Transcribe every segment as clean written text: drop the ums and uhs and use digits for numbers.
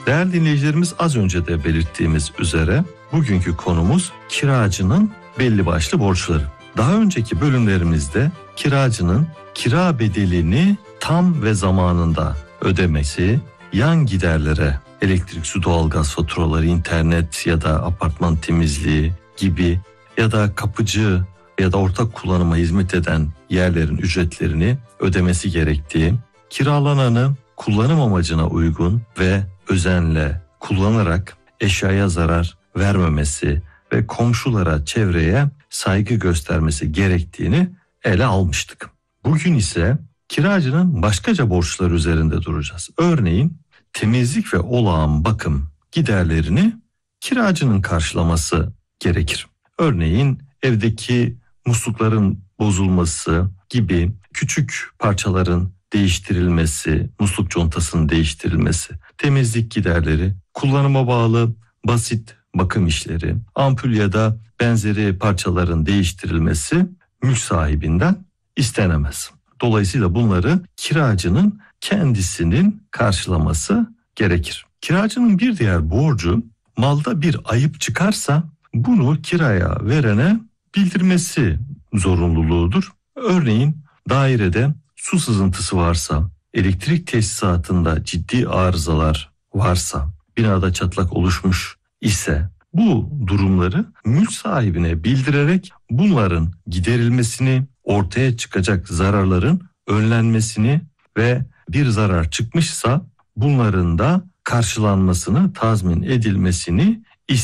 Değerli dinleyicilerimiz, az önce de belirttiğimiz üzere bugünkü konumuz kiracının belli başlı borçları. Daha önceki bölümlerimizde kiracının kira bedelini tam ve zamanında ödemesi, yan giderlere, elektrik, su, doğalgaz faturaları, internet ya da apartman temizliği gibi ya da kapıcı ya da ortak kullanıma hizmet eden yerlerin ücretlerini ödemesi gerektiği, kiralananı kullanım amacına uygun ve özenle kullanarak eşyaya zarar vermemesi ve komşulara, çevreye saygı göstermesi gerektiğini ele almıştık. Bugün ise kiracının başkaca borçları üzerinde duracağız. Örneğin temizlik ve olağan bakım giderlerini kiracının karşılaması gerekir. Örneğin evdeki muslukların bozulması gibi küçük parçaların değiştirilmesi, musluk contasının değiştirilmesi, temizlik giderleri, kullanıma bağlı basit bakım işleri, ampul ya da benzeri parçaların değiştirilmesi mülk sahibinden istenemez. Dolayısıyla bunları kiracının kendisinin karşılaması gerekir. Kiracının bir diğer borcu, malda bir ayıp çıkarsa bunu kiraya verene bildirmesi zorunluluğudur. Örneğin dairede su sızıntısı varsa, elektrik tesisatında ciddi arızalar varsa, binada çatlak oluşmuş ise bu durumları mülk sahibine bildirerek bunların giderilmesini, ortaya çıkacak zararların önlenmesini ve bir zarar çıkmışsa bunların da karşılanmasını, tazmin edilmesini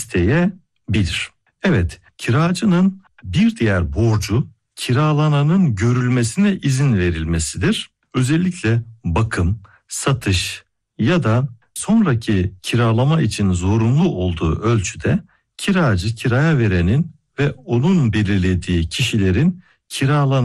isteyebilir. Evet, kiracının bir diğer borcu kiralananın görülmesine izin verilmesidir. Özellikle bakım, satış ya da sonraki kiralama için zorunlu olduğu ölçüde kiracı kiraya verenin ve onun belirlediği kişilerin kiralanan